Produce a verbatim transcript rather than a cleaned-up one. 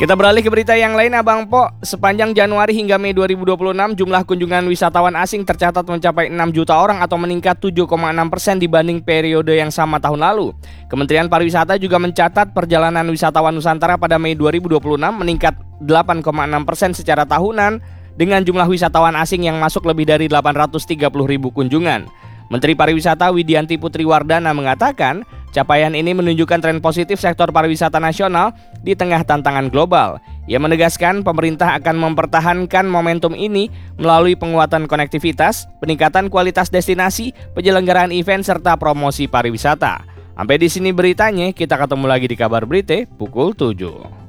Kita beralih ke berita yang lain, Abang Po. Sepanjang Januari hingga Mei dua ribu dua puluh enam, jumlah kunjungan wisatawan asing tercatat mencapai enam juta orang atau meningkat tujuh koma enam persen dibanding periode yang sama tahun lalu. Kementerian Pariwisata juga mencatat perjalanan wisatawan Nusantara pada Mei dua ribu dua puluh enam meningkat delapan koma enam persen secara tahunan dengan jumlah wisatawan asing yang masuk lebih dari delapan ratus tiga puluh ribu kunjungan. Menteri Pariwisata Widianti Putriwardana mengatakan, capaian ini menunjukkan tren positif sektor pariwisata nasional di tengah tantangan global. Ia menegaskan pemerintah akan mempertahankan momentum ini melalui penguatan konektivitas, peningkatan kualitas destinasi, penyelenggaraan event, serta promosi pariwisata. Sampai di sini beritanya, kita ketemu lagi di Kabar Berita pukul tujuh.